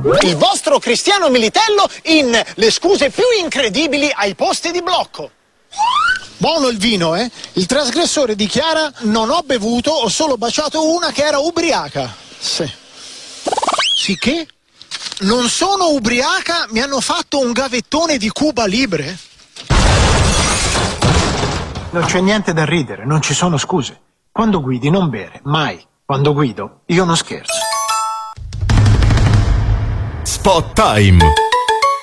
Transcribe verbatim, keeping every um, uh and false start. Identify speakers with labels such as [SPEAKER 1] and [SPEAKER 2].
[SPEAKER 1] Il vostro Cristiano Militello in Le scuse più incredibili ai posti di blocco.
[SPEAKER 2] Buono il vino, eh? Il trasgressore dichiara: non ho bevuto, ho solo baciato una che era ubriaca. Sì. Sì che? Non sono ubriaca, mi hanno fatto un gavettone di Cuba Libre? Non c'è niente da ridere, non ci sono scuse. Quando guidi non bere, mai. Quando guido io non scherzo.
[SPEAKER 3] Spot Time.